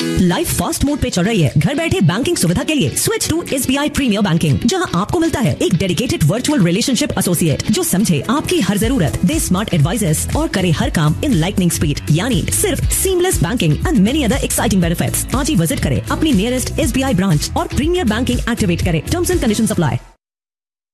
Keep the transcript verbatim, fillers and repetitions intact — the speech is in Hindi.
लाइफ फास्ट मोड पे चल रही है। घर बैठे बैंकिंग सुविधा के लिए switch to SBI premiere banking, जहां आपको मिलता है एक डेडिकेटेड वर्चुअल रिलेशनशिप एसोसिएट जो समझे आपकी हर जरूरत, दे स्मार्ट एडवाइजेस और करे हर काम इन लाइटनिंग स्पीड, यानी सिर्फ seamless banking and many other exciting benefits. आज ही विजिट करें अपनी नियरेस्ट एसबीआई ब्रांच और प्रीमियर बैंकिंग एक्टिवेट करें। Terms and conditions apply.